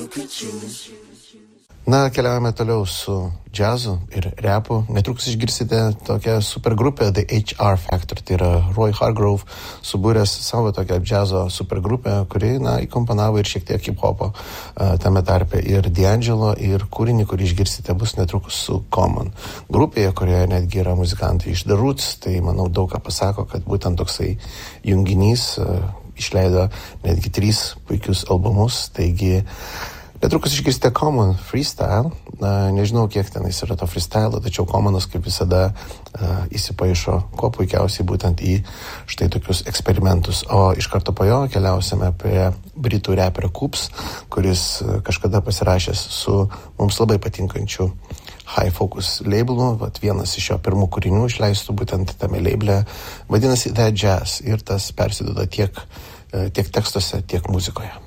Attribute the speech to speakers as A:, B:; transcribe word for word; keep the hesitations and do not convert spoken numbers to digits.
A: Na, keliaujame toliau su džiazu ir repu. Netrukus išgirsite tokią supergrupę The H R Factor, tai yra Roy Hargrove subūręs savo tokią džiazo supergrupę, kuri, na, įkomponavo ir šiek tiek hip-hopo uh, tame tarpe ir D'Angelo, ir kūrinį, kurį išgirsite, bus netrukus su Common. Grupėje, kurioje netgi yra muzikantai iš The Roots, tai, manau, daug ką pasako, kad būtent toksai junginys uh, išleido netgi trys puikius albumus, taigi netrukus išgirsite Common Freestyle. Na, nežinau, kiek tenais yra to freestyle, tačiau Commonas, kaip visada, uh, įsipaišo kuo puikiausiai būtent į štai tokius eksperimentus. O iš karto po jo keliausime prie britų reperio Coops, kuris uh, kažkada pasirašęs su mums labai patinkančiu High Focus labelu. Vat vienas iš jo pirmų kūrinių išleistų būtent tame labelė vadinasi That Jazz ir tas persiduoda tiek, uh, tiek tekstuose, tiek muzikoje.